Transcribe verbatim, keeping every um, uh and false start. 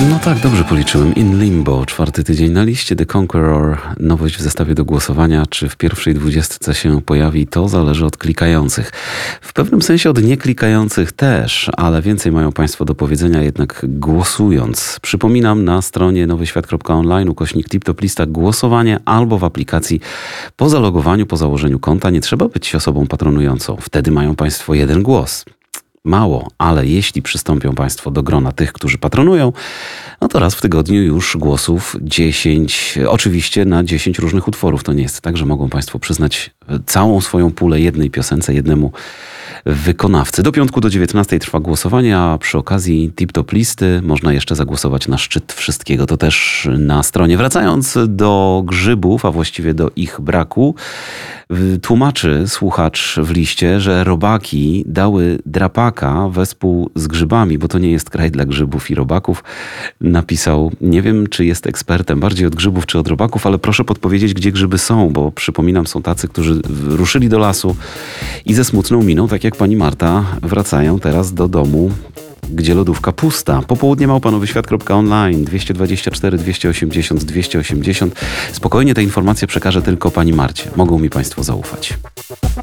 No tak, dobrze policzyłem. In Limbo, czwarty tydzień na liście. The Conqueror, nowość w zestawie do głosowania. Czy w pierwszej dwudziestce się pojawi, to zależy od klikających. W pewnym sensie od nieklikających też, ale więcej mają Państwo do powiedzenia jednak głosując. Przypominam, na stronie nowyświat kropka online ukośnik tip-top lista głosowanie albo w aplikacji po zalogowaniu, po założeniu konta. Nie trzeba być osobą patronującą. Wtedy mają Państwo jeden głos. Mało, ale jeśli przystąpią Państwo do grona tych, którzy patronują, no to raz w tygodniu już głosów dziesięć, oczywiście na dziesięć różnych utworów. To nie jest tak, że mogą Państwo przyznać całą swoją pulę jednej piosence, jednemu wykonawcy. Do piątku do dziewiętnastej trwa głosowanie, a przy okazji tip-top listy można jeszcze zagłosować na szczyt wszystkiego. To też na stronie. Wracając do grzybów, a właściwie do ich braku, tłumaczy słuchacz w liście, że robaki dały drapaka wespół z grzybami, bo to nie jest kraj dla grzybów i robaków. Napisał, nie wiem, czy jest ekspertem bardziej od grzybów czy od robaków, ale proszę podpowiedzieć, gdzie grzyby są, bo przypominam, są tacy, którzy ruszyli do lasu i ze smutną miną, tak jak pani Marta, wracają teraz do domu, gdzie lodówka pusta. Popołudnie małpa nowyświat kropka online, dwieście dwadzieścia cztery, dwieście osiemdziesiąt, dwieście osiemdziesiąt. Spokojnie te informacje przekażę tylko pani Marcie. Mogą mi Państwo zaufać.